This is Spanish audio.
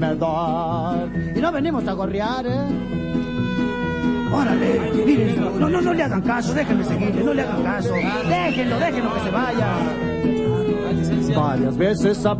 enfermedad. Y no venimos a gorrear, Órale, miren, no le hagan caso, déjenme seguirle, no le hagan caso. Déjenlo que se vaya. Varias veces